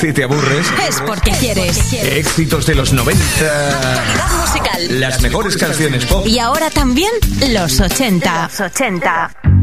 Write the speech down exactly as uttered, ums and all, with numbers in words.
Si te aburres, es porque quieres. Éxitos de los noventa. Actualidad musical. Las mejores canciones pop. Y ahora también los ochenta. Los ochenta.